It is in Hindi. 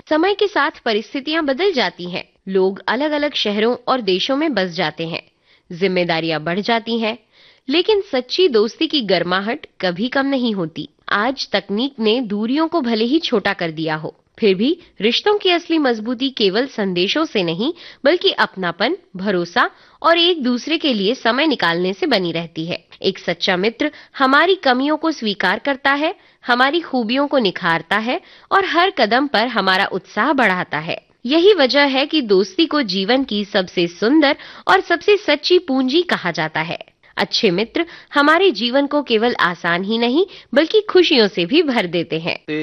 समय के साथ परिस्थितियां बदल जाती हैं, लोग अलग अलग शहरों और देशों में बस जाते हैं, जिम्मेदारियां बढ़ जाती हैं, लेकिन सच्ची दोस्ती की गर्माहट कभी कम नहीं होती। आज तकनीक ने दूरियों को भले ही छोटा कर दिया हो, फिर भी रिश्तों की असली मजबूती केवल संदेशों से नहीं, बल्कि अपनापन, भरोसा और एक दूसरे के लिए समय निकालने से बनी रहती है। एक सच्चा मित्र हमारी कमियों को स्वीकार करता है, हमारी खूबियों को निखारता है और हर कदम पर हमारा उत्साह बढ़ाता है। यही वजह है कि दोस्ती को जीवन की सबसे सुंदर और सबसे सच्ची पूंजी कहा जाता है। अच्छे मित्र हमारे जीवन को केवल आसान ही नहीं, बल्कि खुशियों से भी भर देते हैं।